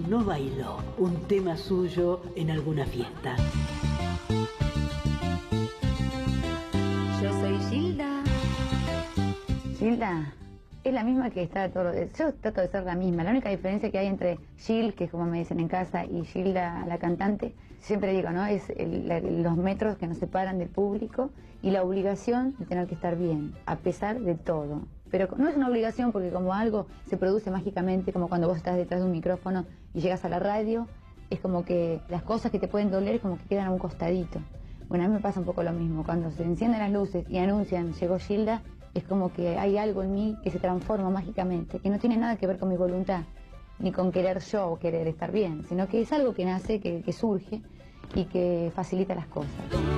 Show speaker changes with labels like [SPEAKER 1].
[SPEAKER 1] ¿Quién no bailó un tema suyo en alguna fiesta?
[SPEAKER 2] Yo soy Gilda.
[SPEAKER 3] Gilda es la misma que está todo. Yo trato de ser la misma. La única diferencia que hay entre Gil, que es como me dicen en casa, y Gilda, la cantante, siempre digo, ¿no? Es los metros que nos separan del público y la obligación de tener que estar bien, a pesar de todo. Pero no es una obligación porque como algo se produce mágicamente, como cuando vos estás detrás de un micrófono y llegas a la radio, es como que las cosas que te pueden doler como que quedan a un costadito. Bueno, a mí me pasa un poco lo mismo. Cuando se encienden las luces y anuncian llegó Gilda, es como que hay algo en mí que se transforma mágicamente, que no tiene nada que ver con mi voluntad, ni con querer yo o querer estar bien, sino que es algo que nace, que surge y que facilita las cosas.